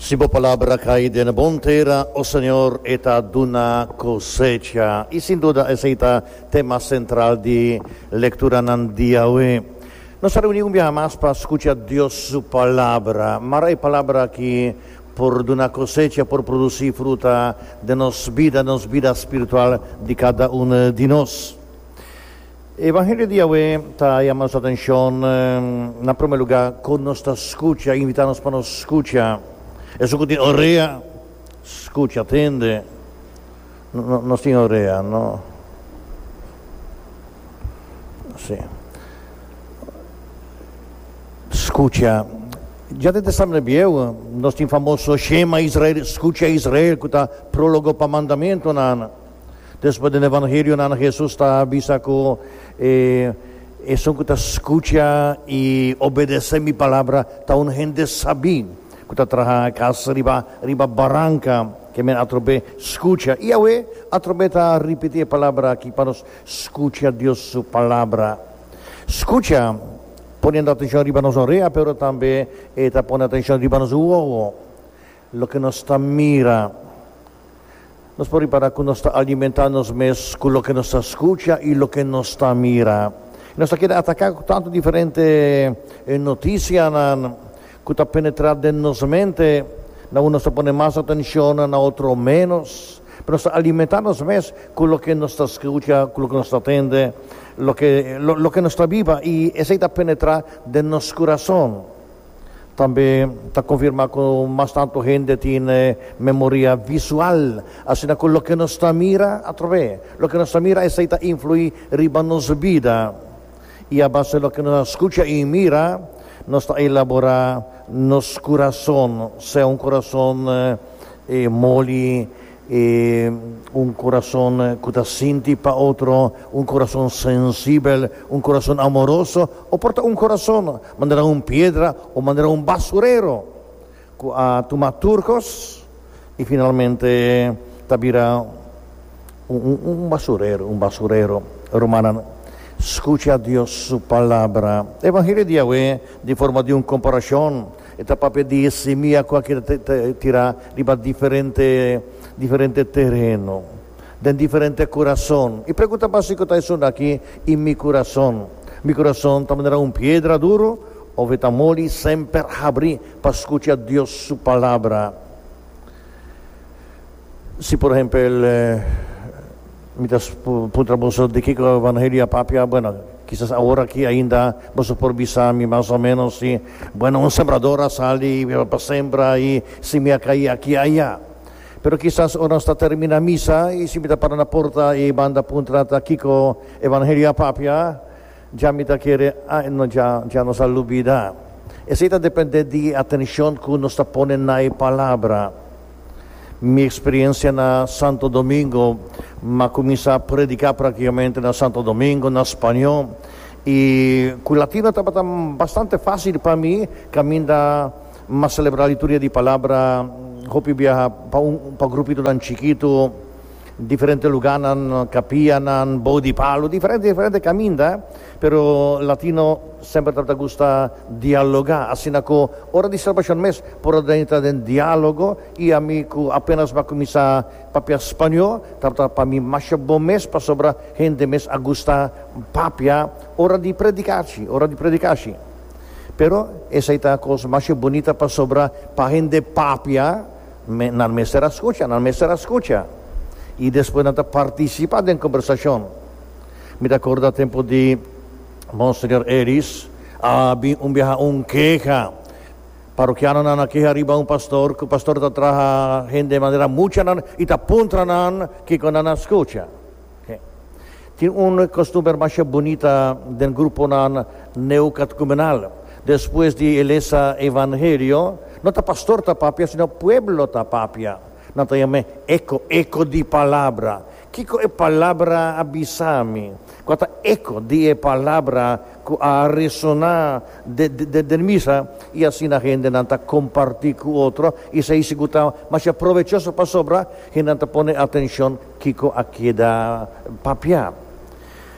Si po palabra caída en bon tierra, oh Señor, eta duna cosecha. Y sin duda es el tema central de lectura en día hoy. Nos reunimos un día más para escuchar Dios su palabra. Mas hay palabra que por una cosecha, por producir fruta de nos vida espiritual de cada uno de nosotros. Evangelio di hoy está llamando su atención, en primer lugar, con nuestra escucha, invitarnos para nos escucha. Eso que tiene orea, escucha, atende. No tiene orea, ¿no? Sí. Escucha. Ya desde Samuel Viejo, nos tiene famoso Shema Israel, escucha Israel, que está prólogo para mandamiento, nana. Después del Evangelio, nana, Jesús está avisando que eso que escucha y obedece mi palabra, está un gente sabia. Que traja casa riba barranca, que me atrobe escucha. Y hoy atrobe a repetir palabra aquí para nos escucha Dios su palabra. Escucha, poniendo atención riba nos orea, pero también está poniendo atención riba nos uovo. Lo que nos está mira. Nos puede para que nos está alimentando mes con lo que nos escucha y lo que nos está mira. Nos quiere atacar con tanto diferente noticias, que está penetrado en nuestra mente, uno se pone más atención, en otro menos, pero está alimentándonos más con lo que nos escucha, con lo que nos atiende, lo que nos está viva, y ese está penetrado en nuestro corazón. También está confirmado que más tanto gente tiene memoria visual, así que con lo que nos está mira a través, lo que nos está mira, ese está influye en nuestra vida, y a base de lo que nos escucha y mira, nos elabora nuestro corazón, sea un corazón moli, un corazón que siente para otro, un corazón sensible, un corazón amoroso, o porta un corazón, mandará un piedra o mandará un basurero a tomar turcos y finalmente tabirá un basurero romano. Escucha a Dios su palabra. Evangelio de hoy, de forma de una comparación, esta papel de semilla que tira riba diferente terreno, de diferente corazón. Y pregunta básica está aquí, en mi corazón. Mi corazón también era una piedra duro, o vetamoli siempre abrir para escuchar a Dios su palabra. Si por ejemplo mientras putramos de que el Evangelio papia, bueno, quizás ahora aquí ainda vos por visarme más o menos, sí, bueno, un sembrador sale para sembra y se me cae aquí allá. Pero quizás ahora está termina misa y si me para la puerta y banda puntrata aquí con Evangelio papia, ya me quiere, no, ya nos olvida. Eso depende de atención que uno está poniendo en la palabra. Mi experiencia en Santo Domingo, me comencé a predicar prácticamente en Santo Domingo, en español, y con latino estaba bastante fácil para mí, caminar más celebrar la liturgia de palabra, hopi viaja para un grupito tan chiquito, diferentes lugares, capilla, body palo, diferente camina, pero latino siempre te gusta dialogar, así que hora de salvación mes por dentro del diálogo y a mí apenas va a comenzar papia español, trata para mí más buen mes para sobra gente mes a gusta papia hora de predicarci. Pero esa es la cosa más bonita para sobra para gente papia, no me será escucha. Y después de participar en conversación. Me acuerdo al tiempo de Monseñor Eris, había un queja, parroquiano na queja arriba un pastor, que el pastor te traja gente de manera mucha y te apuntan que con la escucha. Okay. Tiene una costumbre más bonita del grupo neocatecumenal. Después de ese evangelio, no te pastor te papia, sino pueblo te papia. No te llame eco di palabra. Kiko è palabra abisami. Quata eco di palabra a resonar de misa e assim a gente não está compartir com outro e se isso gusta mas é provechoso para sobra que não pone atenção kiko aqui da papia.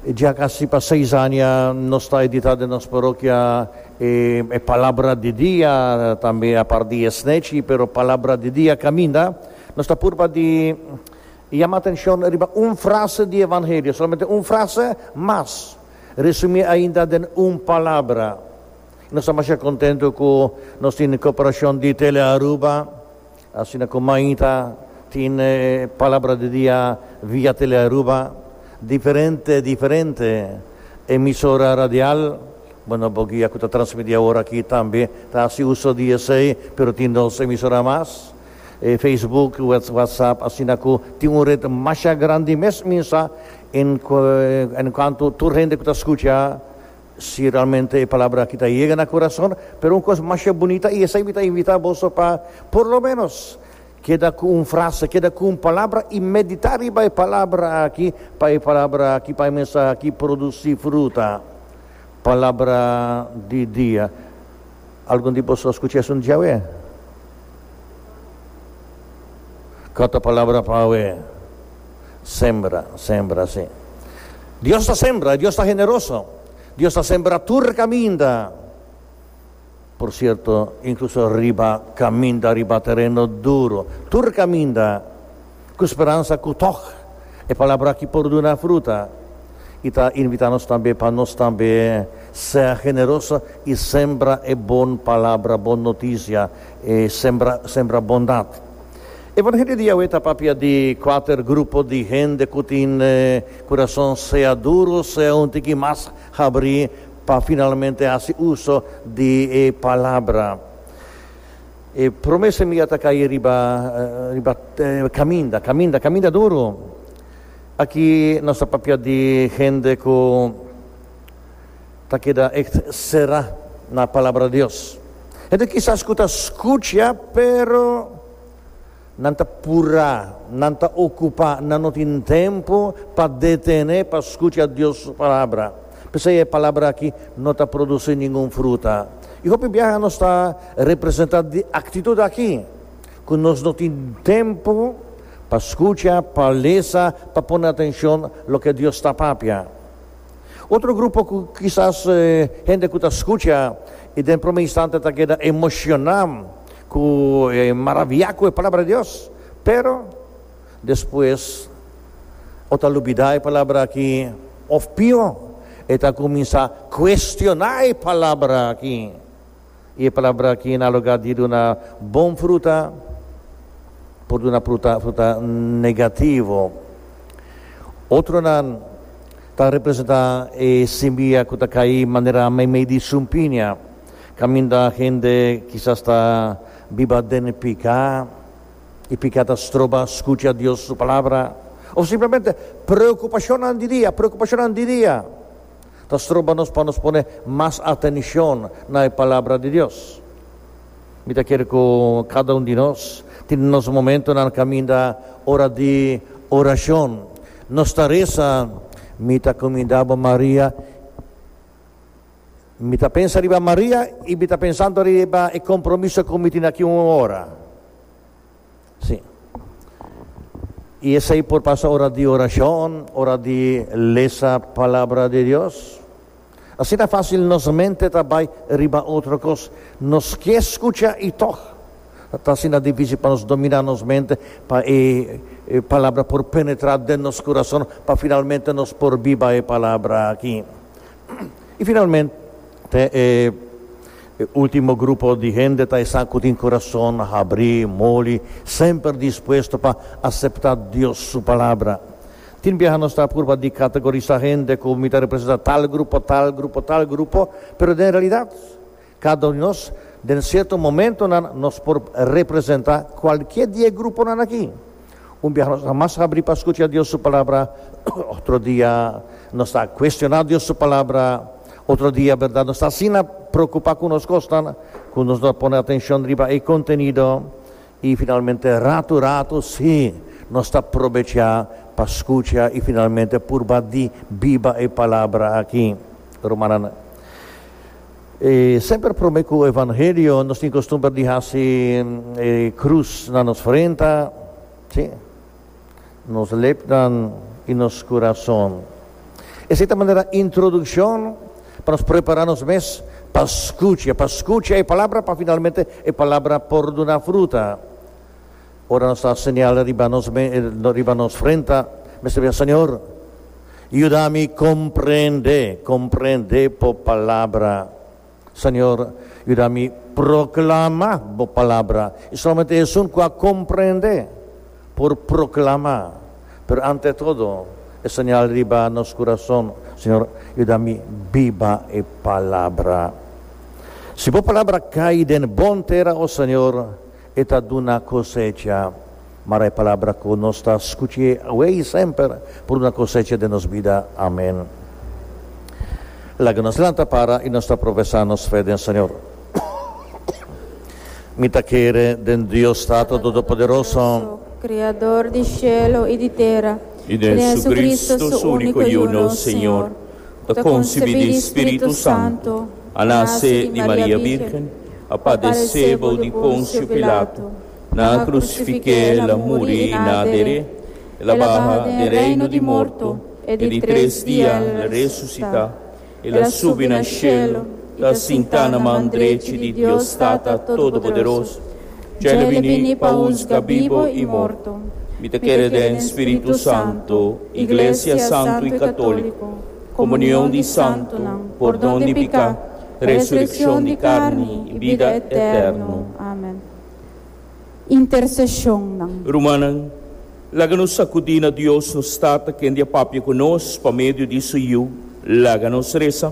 Ya casi para 6 años no está editada en nuestra parroquia palabra de día, también a par de snechi, pero palabra de día camina. Nuestra purba de llama atención arriba una frase de evangelio, solamente una frase más, resumir ainda en una palabra. Nós estamos contentos com nós temos cooperação de Telearuba, assim como ainda tem palavra de dia via Telearuba, diferente emissora radial, bueno, porque a que transmite agora aqui também, está se usa de 6, pero tem 2 emissoras mais, Facebook, WhatsApp, assim como tem uma rede mais grande mesmo, enquanto tu gente que escuta, si realmente la palabra que te llega al corazón, pero una cosa más bonita y esa invita a vos para, por lo menos, queda con una frase, queda con una palabra y meditar y para palabra aquí, para mensaje aquí, producir fruta, palabra de día. ¿Algún día vos escuchas un Yahweh? ¿Cuánta palabra para Sembra, sí. Dios está sembra, Dios está generoso. Dios está sembra camina. Por cierto, incluso camina arriba terreno duro. Camina con esperanza que es palabra que produce fruta. Y está invitando también para nos también ser generoso y sembra buena palabra, buena noticia, sembra bondad. Evangelio de Yahweh está papia de 4 grupos de gente que tiene corazón sea duro, sea un que más abrir para finalmente hacer uso de palabra. Promesa mía está caer camina duro. Aquí nuestra papia de gente que está queda será la palabra de Dios. Gente quizás escucha, pero nanta pura, nanta ocupa, non tem tempo para detener, para escuchar Dios su palabra. Pues a palabra aquí no está produciendo ninguna fruta. Y hoy viaja no está representando de actitud aquí, que nos no tiene tiempo para escuchar, para leer, para poner atención a lo que Dios está papia. Otro grupo que quizás gente que escucha y de primer instante está queda emocionado, maravillado con la palabra de Dios, pero después otra olvidar la palabra aquí, o peor, está comienza a cuestionar la palabra aquí, y la palabra aquí en lugar de una buena fruta, por una fruta negativa. Otro está representado semilla que está caída de manera meio de sumpinha, camina gente quizás está viva de picar, y picata trova, escucha a Dios su palabra, o simplemente preocupación de día. Las trova para nos poner más atención en la palabra de Dios. Mira, quiero que cada uno de nosotros tiene unos momentos en la camina, hora de oración. Nuestra reza, mita comendaba María, mi está pensando arriba a María y mi está pensando arriba el compromiso que me tiene aquí una hora. Sí. Y esa es por pasar hora de oración, hora de leer la palabra de Dios. Así es fácil nos mente también arriba otra cosa. Nos que escucha y todo. Está así difícil para nos dominar nos mente, para palabra por penetrar en nuestro corazón, para finalmente nos por viva la palabra aquí. Y finalmente, el último grupo de gente está con el corazón abrir, mole, siempre dispuesto para aceptar Dios su palabra. Tiene viaja nuestra curva de categorizar gente como representa tal grupo, pero en realidad cada uno de nosotros en cierto momento nos puede representar cualquier día grupo aquí. Un viaje jamás abrir para escuchar Dios su palabra, otro día nos está cuestionando Dios su palabra. Otro día, ¿verdad? No está sin preocupar con las cosas, que nos pone atención arriba el contenido y finalmente rato, sí, nos está aprovechando para escuchar y finalmente purba di viva la palabra aquí. Romana. Siempre prometo el evangelio, nos tiene costumbre de hacer cruz en nos frente, sí, nos leptan y nos corazón. Esta maneira, introdução, para nos prepararmos mais para a escuta é palavra, para finalmente é palavra por uma fruta. Ora, nossa señal riba nos frente, mas Senhor, ajuda-me a compreender por palavra. Senhor, ajuda-me a proclamar por palavra. E somente é um que a compreender por proclamar. Pero ante todo, é señal riba nos coração. Senhor, ajuda-me viva a palavra. Se a palavra cai em bom terra, ó Senhor, eta una cosecha, mas a palavra que nós está escutando sempre por uma cosecha de nos vida. Amém. Lágamos lanta para e nós está professando fé em Senhor. Mita quere den Deus Stato Todo-Poderoso, Criador di cielo e di terra, e de Jesus Cristo, su único y uno Señor, da concebidi Espírito Santo, a nasce di Maria Virgen, a padecebo di Poncio Pilato, na crucifiquela, muri e nadere, e la baja del reino di morto, e di 3 dias la resuscita, e la subi na cielo, da sintana mandrece di Dio Stata Todo-Poderoso, Cielo vini pausga vivo e morto, mita crede in Spirito Santo, Iglesia Santo e Católico, comunión di santo, perdón di pecado, resurrección di carne e vida eterna. Amen. Intercessão. Romanan, laga-nos sacudir a Deus no stata que dia papia conosco, por meio disso eu, laga-nos reza.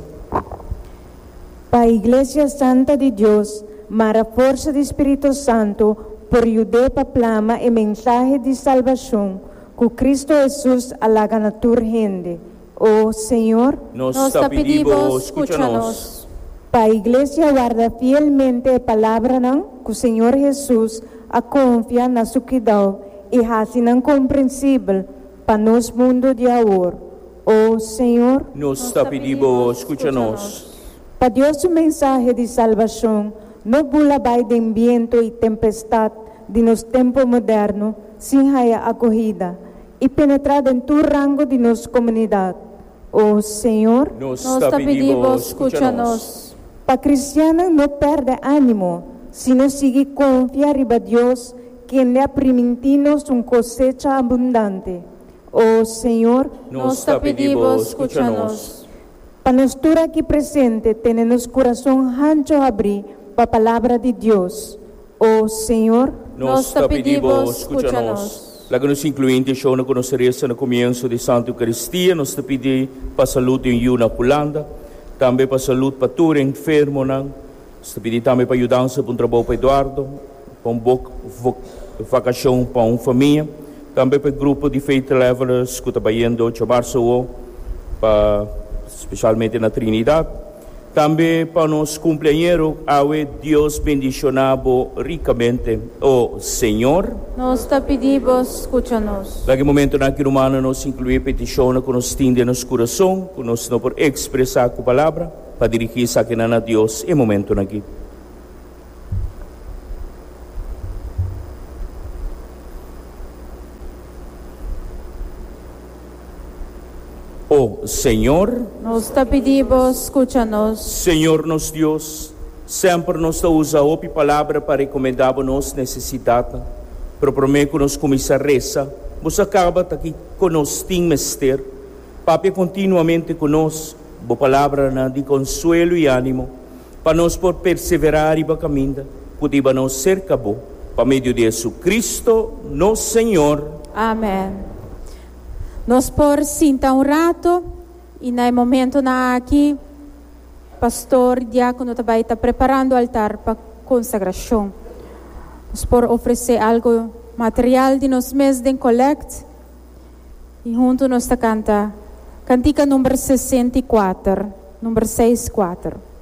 Pa Iglesia Santa de Deus, mara força do Espírito Santo, por ayudar para plama e mensagem de salvação, que Cristo Jesus alaga na tua gente. Oh Senhor, Nos pedimos, escucha-nos. Pa Iglesia guarda fielmente a palavra que o Senhor Jesus a confia na sua cuidado e assim não compreensível para nos mundo de agora. Oh Senhor, Nos pedimos, escucha-nos. para Deus o mensagem de salvação não bula vai de viento e tempestade de nos tempo moderno sem haja acolhida e penetrar em tu rango de nossa comunidade. Oh Senhor, Nos pedimos, escucha-nos. para cristiano não perde ânimo, sino sigue confiar em Deus, quem lhe permite-nos cosecha abundante. Oh Senhor, Nos pedimos, escucha-nos. para nós aqui presente, temos coração ancho a abrir para a palavra de Deus. Oh Senhor, Nos pedimos, escucha-nos. Laga-nos incluindo o show na conoceressa no comienzo de Santa Eucaristia, nos pedimos para a saúde em Yuna Pulanda, também para a saúde para todo enfermo, nos pedimos também para a ajudança para um trabalho para Eduardo, para uma vacação para uma família, também para o grupo de Faith Travelers que está indo a Barcelona, especialmente na Trinidade. Também para nos companheiros, Deus bendicionado ricamente. Oh Senhor, Nos pedimos, escucha-nos. naquele momento naquele humano nos incluir petição que nos tende nos coração, que nos não por expressar com a palavra, para dirigir-se aqui na Deus em momento aqui. Oh Senhor, Nos pedimos, escucha-nos. Senhor nosso Deus, sempre nos usa a palavra para recomendar nossa necessidade, para prometer que nos começa a rezar, você acaba aqui conosco, tem mister, papai continuamente conosco, a palavra de consuelo e ânimo, para nós por perseverar e para caminhar, poder nos ser cabo, para meio de Jesus Cristo, nosso Senhor. Amém. Nós por sinta rato e no momento na aqui, pastor, diácono também está preparando o altar para consagração. Nós por oferecer algo material de nos mês de collect e junto nós está canta cantica número 64, número 64.